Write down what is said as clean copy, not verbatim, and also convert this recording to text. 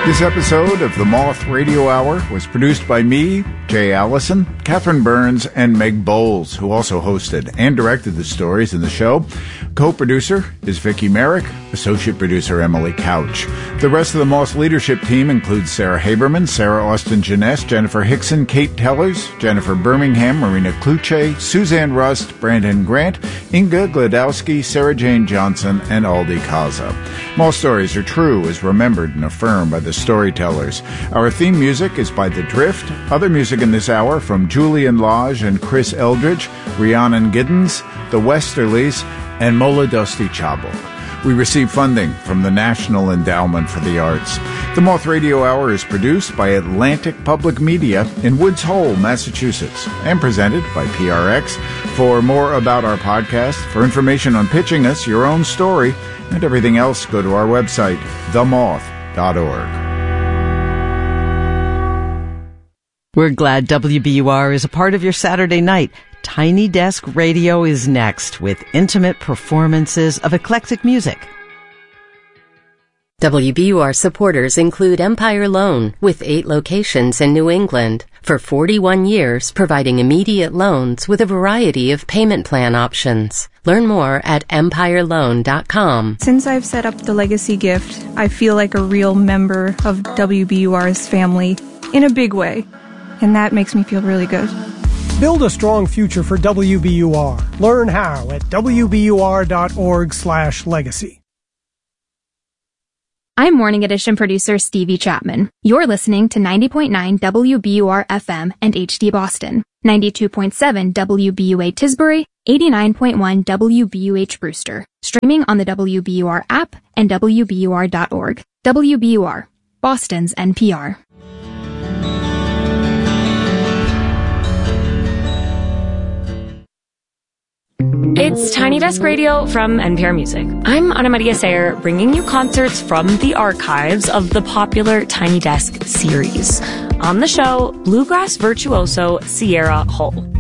This episode of the Moth Radio Hour was produced by me, Jay Allison, Catherine Burns, and Meg Bowles, who also hosted and directed the stories in the show. Co-producer is Vicki Merrick, associate producer Emily Couch. The rest of the Moth leadership team includes Sarah Haberman, Sarah Austin Jeunesse, Jennifer Hickson, Kate Tellers, Jennifer Birmingham, Marina Kluche, Suzanne Rust, Brandon Grant, Inga Gladowski, Sarah Jane Johnson, and Aldi Kaza. Moth stories are true as remembered and affirmed by the storytellers. Our theme music is by The Drift. Other music in this hour from Julian Lodge and Chris Eldridge, Rhiannon Giddens, The Westerlies, and Mola Dusty Chabuk. We receive funding from the National Endowment for the Arts. The Moth Radio Hour is produced by Atlantic Public Media in Woods Hole, Massachusetts, and presented by PRX. For more about our podcast, for information on pitching us your own story, and everything else, go to our website, themoth.org. We're glad WBUR is a part of your Saturday night. Tiny Desk Radio is next with intimate performances of eclectic music. WBUR supporters include Empire Loan, with 8 locations in New England. For 41 years, providing immediate loans with a variety of payment plan options. Learn more at empireloan.com. Since I've set up the Legacy Gift, I feel like a real member of WBUR's family in a big way, and that makes me feel really good. Build a strong future for WBUR. Learn how at wbur.org/legacy. I'm Morning Edition producer Stevie Chapman. You're listening to 90.9 WBUR FM and HD Boston, 92.7 WBUA Tisbury, 89.1 WBUH Brewster, streaming on the WBUR app and WBUR.org. WBUR, Boston's NPR. It's Tiny Desk Radio from NPR Music. I'm Ana Maria Sayer, bringing you concerts from the archives of the popular Tiny Desk series. On the show, bluegrass virtuoso Sierra Hull.